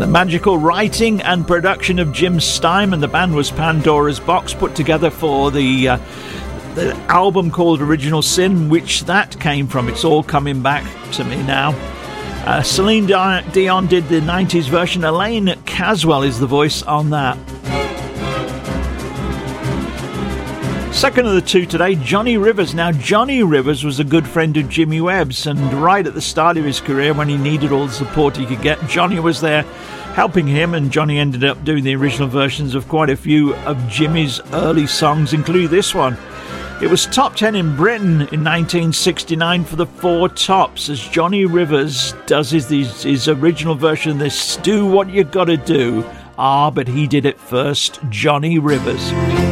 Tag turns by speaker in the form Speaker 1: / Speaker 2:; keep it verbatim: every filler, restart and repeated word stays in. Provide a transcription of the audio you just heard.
Speaker 1: The magical writing and production of Jim Steinman. The band was Pandora's Box, put together for the uh, the album called Original Sin, which that came from. It's all coming back to me now. Uh, Celine Dion did the nineties version. Elaine Caswell is the voice on that. Second of the two today, Johnny Rivers. Now, Johnny Rivers was a good friend of Jimmy Webb's, and right at the start of his career, when he needed all the support he could get, Johnny was there helping him, and Johnny ended up doing the original versions of quite a few of Jimmy's early songs, including this one. It was top ten in Britain in nineteen sixty-nine for the Four Tops, as Johnny Rivers does his, his, his original version of this, Do What You Gotta Do. Ah, but he did it first, Johnny Rivers.